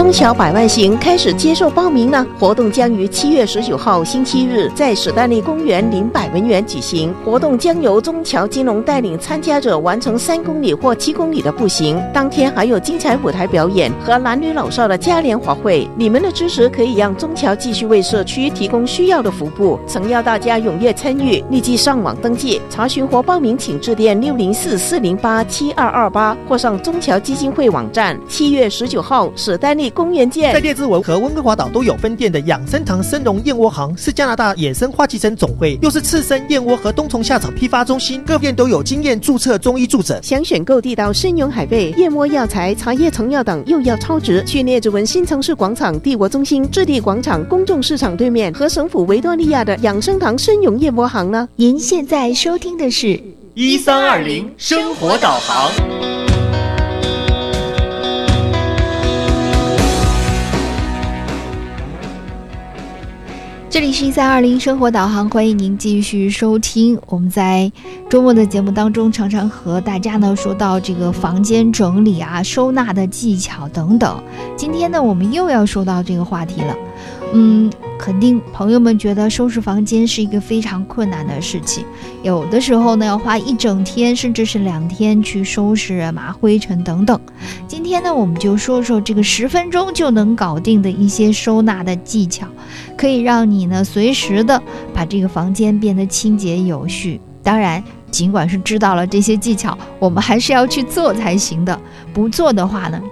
中小百万行开始接受报名呢。活动将于7月19号星期日在史丹利公园领100文元举行。活动将由中侨金融带领参加者完成3公里或7公里的步行。当天还有精彩舞台表演和男女老少的嘉年华会。你们的支持可以让中侨继续为社区提供需要的服务，诚邀大家踊跃参与，立即上网登记。查询或报名请致电604-408-7228或上中侨基金会网站。7月19号史丹利公园见。 在列治文和温哥华岛都有分店的养生堂生荣燕窝行是加拿大野生花旗参总会，又是刺身燕窝和冬虫夏草批发中心，各店都有经验注册中医助诊。 想选购地道参蛹海贝、燕窝药材、茶叶成药等又要超值，去列治文新城市广场、帝国中心、置地广场公众市场对面和省府维多利亚的养生堂参蛹燕窝行呢。 您现在收听的是 1320生活导航。 这里是1320生活导航，欢迎您继续收听。我们在周末的节目当中常常和大家呢说到这个房间整理啊、收纳的技巧等等。今天呢我们又要说到这个话题了。肯定朋友们觉得收拾房间是一个非常困难的事情，有的时候呢要花1整天甚至是2天去收拾码灰尘等等。今天呢我们就说说这个10分钟就能搞定的一些收纳的技巧，可以让你呢随时的把这个房间变得清洁有序。当然尽管是知道了这些技巧，我们还是要去做才行的，不做的话呢